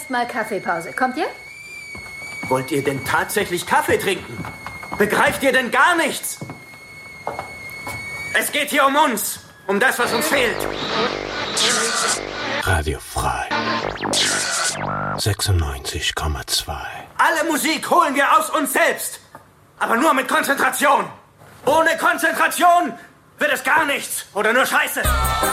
Erstmal Kaffeepause. Kommt ihr? Wollt ihr denn tatsächlich Kaffee trinken? Begreift ihr denn gar nichts? Es geht hier um uns. Um das, was uns fehlt. Radio frei. 96,2. Alle Musik holen wir aus uns selbst. Aber nur mit Konzentration. Ohne Konzentration wird es gar nichts. Oder nur Scheiße.